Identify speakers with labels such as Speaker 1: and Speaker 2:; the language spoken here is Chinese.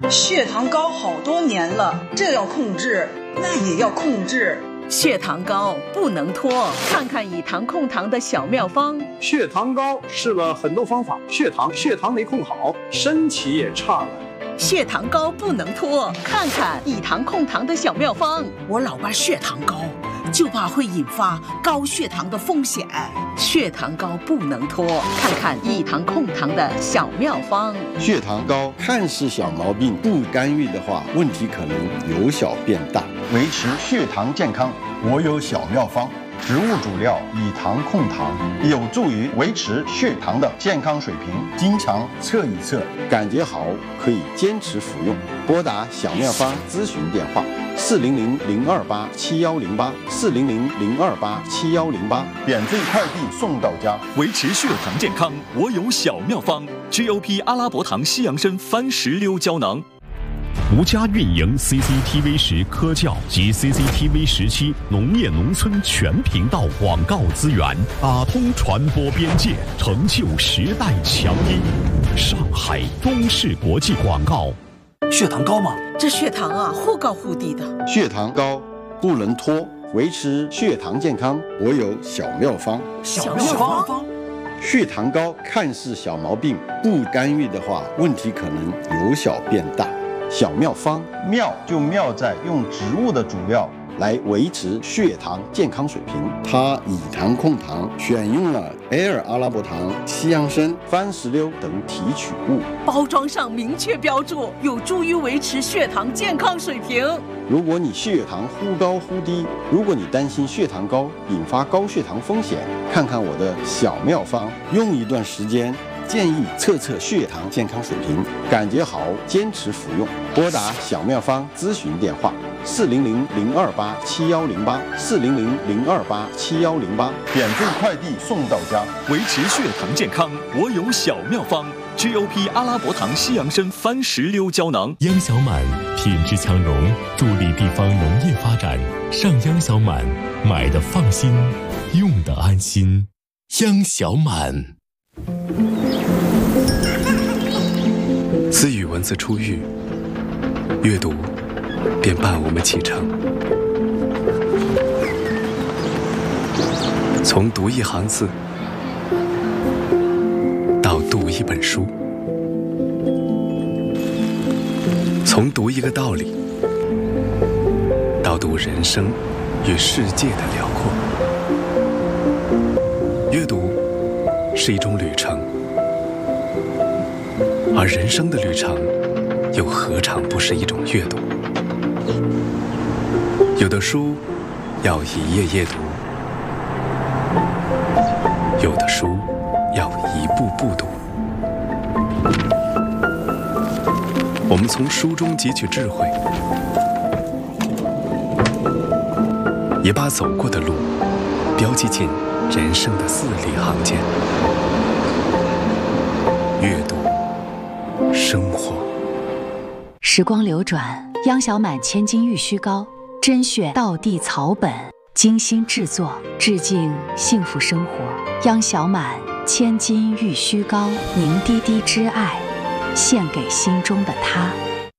Speaker 1: 血糖高好多年了，这要控制，那也要控制。
Speaker 2: 血糖高不能拖，看看以糖控糖的小妙方。
Speaker 3: 血糖高试了很多方法，血糖没控好，身体也差了。
Speaker 2: 血糖高不能拖，看看以糖控糖的小妙方。
Speaker 4: 我老爸血糖高，就怕会引发高血糖的风险。
Speaker 2: 血糖高不能拖，看看以糖控糖的小妙方。
Speaker 5: 血糖高看似小毛病，不干预的话，问题可能由小变大。
Speaker 6: 维持血糖健康，我有小妙方。植物主料以糖控糖，有助于维持血糖的健康水平。经常测一测，
Speaker 5: 感觉好可以坚持服用。拨打小妙方咨询电话：400-028-7108，400-028-7108，
Speaker 6: 免费快递送到家。
Speaker 7: 维持血糖健康，我有小妙方 ：GOP 阿拉伯糖西洋参番石榴胶囊。
Speaker 8: 独家运营 CCTV10科教及 CCTV17农业农村全频道广告资源，打通传播边界，成就时代强音。上海中视国际广告。
Speaker 9: 血糖高吗？
Speaker 4: 这血糖啊，忽高忽低的。
Speaker 5: 血糖高不能拖，维持血糖健康，我有小妙方。
Speaker 4: 小妙方。
Speaker 5: 血糖高看似小毛病，不干预的话，问题可能由小变大。小妙方，
Speaker 6: 妙就妙在用植物的主料
Speaker 5: 来维持血糖健康水平。它以糖控糖，选用了埃尔阿拉伯糖、西洋参、番石榴等提取物，
Speaker 4: 包装上明确标注，有助于维持血糖健康水平。
Speaker 5: 如果你血糖忽高忽低，如果你担心血糖高引发高血糖风险，看看我的小妙方，用一段时间。建议测测血糖健康水平，感觉好坚持服用。拨打小妙方咨询电话：400-028-7108，400-028-7108，
Speaker 6: 免费快递送到家。
Speaker 7: 维持血糖健康，我有小妙方 ：GOP 阿拉伯糖西洋参番石榴胶囊。
Speaker 8: 央小满品质强融，助力地方农业发展。上央小满，买的放心，用的安心。央小满。
Speaker 10: 自语文字出狱，阅读便伴我们启程。从读一行字，到读一本书；从读一个道理，到读人生与世界的辽阔。阅读是一种旅程，而人生的旅程又何尝不是一种阅读？有的书要一页页读，有的书要一步步读。我们从书中汲取智慧，也把走过的路标记进人生的字里行间。阅读，生活。
Speaker 11: 时光流转，央小满千金玉虚膏，甄选道地草本，精心制作，致敬幸福生活。央小满千金玉虚膏，凝滴滴之爱，献给心中的他。